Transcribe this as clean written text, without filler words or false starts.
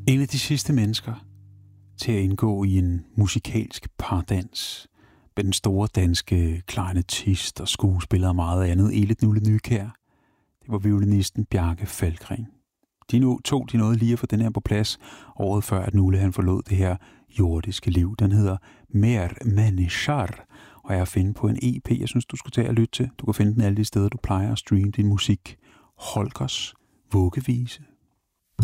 En af de sidste mennesker til at indgå i en musikalsk pardans med den store danske klarinettist og skuespiller og meget andet, Elit Nulle Nykjær, det var violinisten Bjarke Falkring. De nåede lige at få den her på plads året før, at Nulle han forlod det her jordiske liv. Den hedder Mer Människor, og jeg er at finde på en EP, jeg synes, du skulle tage og lytte til. Du kan finde den alle de steder, du plejer at streame din musik. Holgers Vuggevise.